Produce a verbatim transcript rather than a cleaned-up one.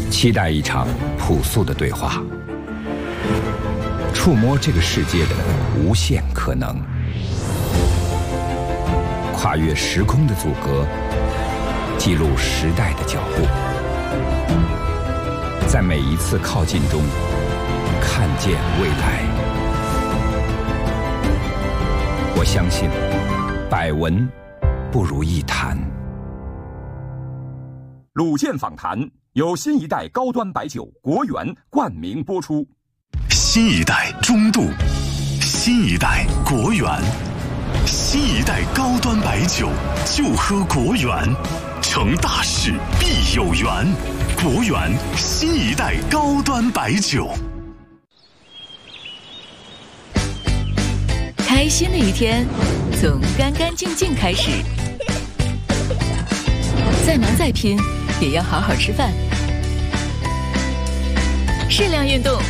期待一场朴素的对话，触摸这个世界的无限可能，跨越时空的阻隔，记录时代的脚步，在每一次靠近中看见未来。我相信，百闻不如一谈。 鲁健访谈由新一代高端白酒国源冠名播出。 新一代中度，新一代国源，新一代高端白酒就喝国源，成大事必有缘。国源新一代高端白酒。 开心的一天从干干净净开始，再忙再拼也要好好吃饭，适量运动